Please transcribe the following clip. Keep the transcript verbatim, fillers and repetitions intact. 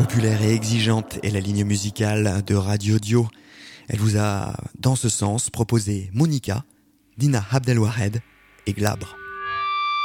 Populaire et exigeante est la ligne musicale de Radio Dio. Elle vous a, dans ce sens, proposé Monica, Dina Abdelwahed et Glabre.